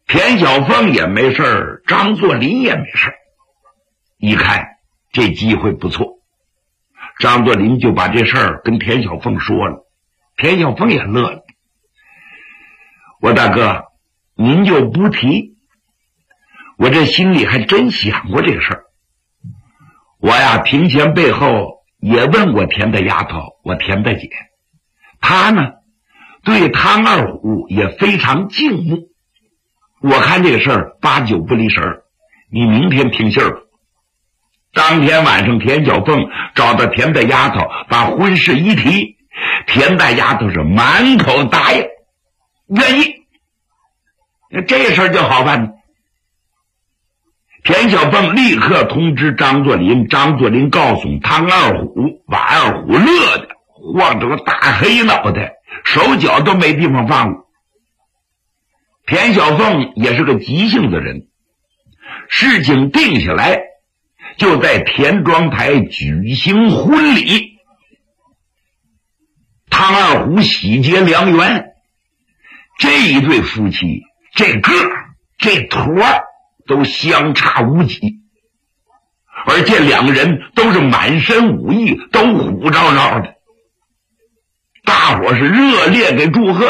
田小凤也没事儿，张作霖也没事儿。一看这机会不错，张作霖就把这事儿跟田小凤说了。田小凤也乐了。我大哥，您就不提，我这心里还真想过这个事儿。我呀，庭前背后也问过田大丫头，我田大姐，她呢对汤二虎也非常敬慕。我看这个事儿八九不离十，你明天听信儿吧。当天晚上，田小凤找到田大丫头，把婚事一提，田大丫头是满口答应，愿意。这事儿就好办。田小凤立刻通知张作霖，张作霖告诉汤二虎，把二虎乐的晃着个大黑脑袋，手脚都没地方放了。田小凤也是个急性子人，事情定下来就在田庄台举行婚礼。汤二虎喜结良缘，这一对夫妻这个这坨都相差无几，而且两个人都是满身武艺，都虎着着的，大伙是热烈给祝贺。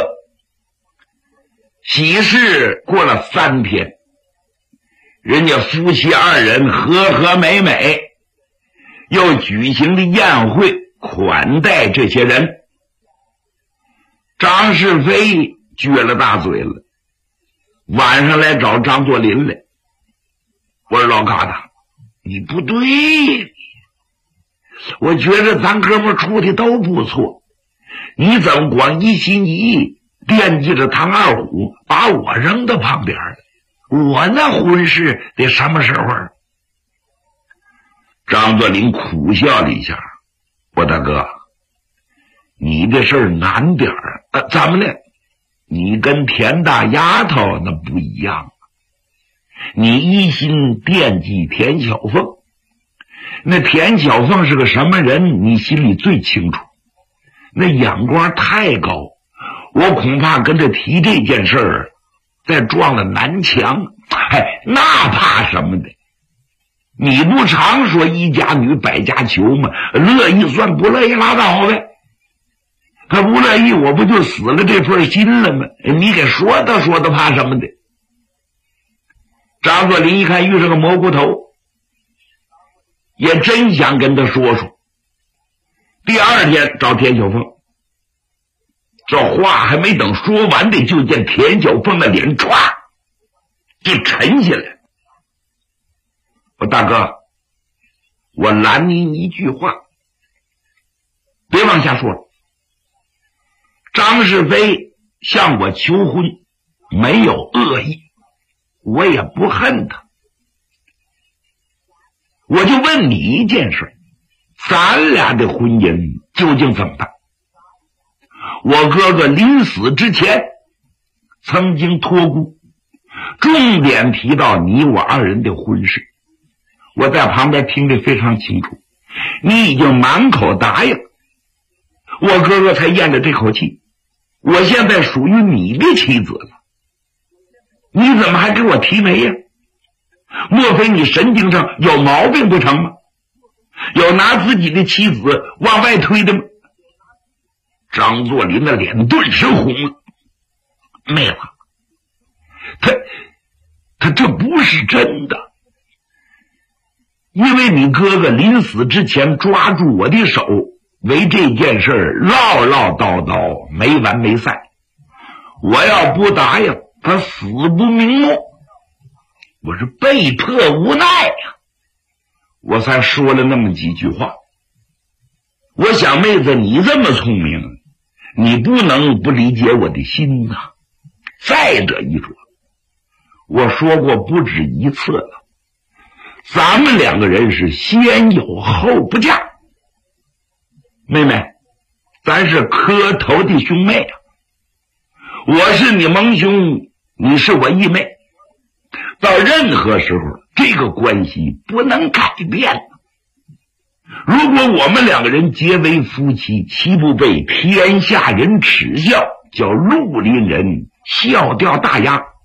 喜事过了3天，人家夫妻二人和和美美，又举行了宴会款待这些人。张世飞撅了大嘴了，晚上来找张作霖来。我说老疙瘩，你不对呀，我觉得咱哥们处的都不错，你怎么光一心一意惦记着唐二虎，把我扔到旁边了？我那婚事得什么时候？张作霖苦笑了一下，我大哥，你这事儿难点儿，怎么呢？你跟田大丫头那不一样，你一心惦记田小凤，那田小凤是个什么人，你心里最清楚，那眼光太高，我恐怕跟着提这件事儿，再撞了南墙，那怕什么的？你不常说一家女百家求吗？乐意算，不乐意拉倒呗。他不乐意，我不就死了这份心了吗？你给说道说道，怕什么的？张作霖一看遇上个蘑菇头，也真想跟他说说。第二天找田小凤，这话还没等说完的，就见田小凤的脸唰就沉下来。我大哥，我拦您一句话，别往下说了。张世飞向我求婚，没有恶意，我也不恨他。我就问你一件事，咱俩的婚姻究竟怎么办？我哥哥临死之前曾经托孤，重点提到你我二人的婚事，我在旁边听得非常清楚，你已经满口答应，我哥哥才咽着这口气，我现在属于你的妻子了，你怎么还给我提媒呀？莫非你神经上有毛病不成吗？有拿自己的妻子往外推的吗？张作霖的脸顿时红了，妹子，他这不是真的，因为你哥哥临死之前抓住我的手，为这件事唠唠叨叨没完没散，我要不答应他死不瞑目，我是被迫无奈呀，我才说了那么几句话。我想妹子你这么聪明，你不能不理解我的心呐。再者一说，我说过不止一次了，咱们两个人是先有后不嫁，妹妹，咱是磕头的兄妹啊，我是你盟兄，你是我义妹，到任何时候这个关系不能改变。如果我们两个人结为夫妻，岂不被天下人耻笑，叫绿林人笑掉大牙？